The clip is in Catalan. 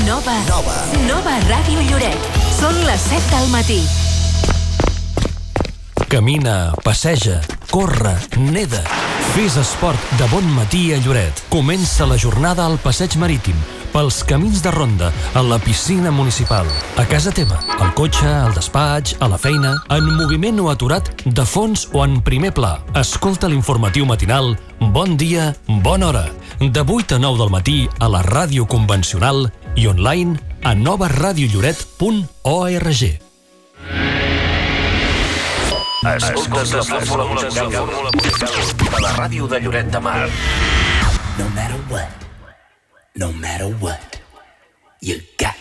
Nova Ràdio Lloret. Són les 7 del matí. Camina, passeja, corre, neda. Fes esport de bon matí a Lloret. Comença la jornada al Passeig Marítim, pels camins de ronda, a la piscina municipal, a casa teva, al cotxe, al despatx, a la feina, en moviment o aturat, de fons o en primer pla. Escolta l'informatiu matinal Bon dia, bona hora, de 8 a 9 del matí a la ràdio convencional i online a novaradiolloret.org. Escoltes la fórmula musical de la ràdio de Lloret de Mar. No matter what, you got